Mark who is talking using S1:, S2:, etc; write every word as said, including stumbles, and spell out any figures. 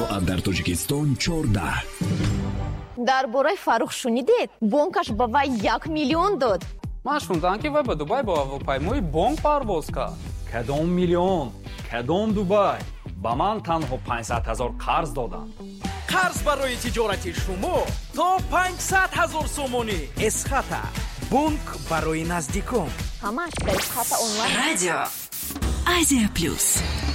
S1: соат дар Тоҷикистон чордаҳ.
S2: дар бораи Фаррух шунидед? Бонкаш ба вай як миллион дод.
S3: ман шунидам ки вай ба Дубай бо ҳавопаймои бонк парвоз кард.
S4: кадом миллион? кадом Дубай? ба ман танҳо панҷсад ҳазор қарз доданд.
S5: қарз барои тиҷорати шумо то панҷсад ҳазор сомонӣ. Эсхата бонк барои наздикон.
S2: ҳамаш дар Эсхата онлайн.
S6: Радио Азия Плюс.